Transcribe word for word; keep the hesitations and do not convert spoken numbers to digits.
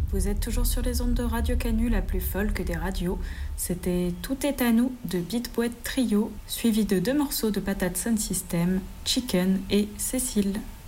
Vous êtes toujours sur les ondes de Radio Canu, la plus folle que des radios. C'était Tout est à nous de Beat Boîte Trio, suivi de deux morceaux de Patate Sound System, Chicken et Cécile.